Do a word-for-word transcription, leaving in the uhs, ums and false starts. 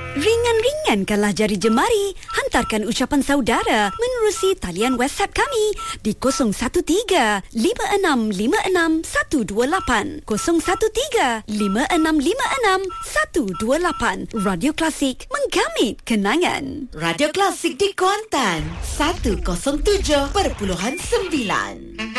Ringan-ringankanlah jari jemari. Hantarkan ucapan saudara menerusi talian WhatsApp kami di kosong satu tiga lima enam lima enam satu dua lapan kosong satu tiga lima enam lima enam satu dua lapan. Radio Klasik, menggamit kenangan. Radio Klasik di Kuantan seratus tujuh perpuluhan sembilan.